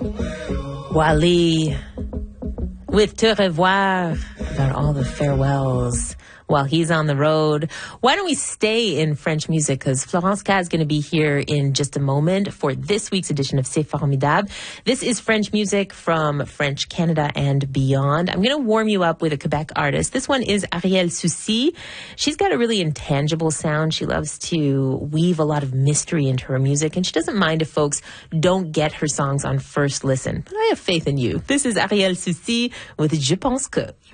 Wally with Te Revoir, about all the farewells while he's on the road. Why don't we stay in French music? Because Florence K is going to be here in just a moment for this week's edition of C'est Formidable. This is French music from French Canada and beyond. I'm going to warm you up with a Quebec artist. This one is Arielle Soucy. She's got a really intangible sound. She loves to weave a lot of mystery into her music, and she doesn't mind if folks don't get her songs on first listen. But I have faith in you. This is Arielle Soucy with Je pense que.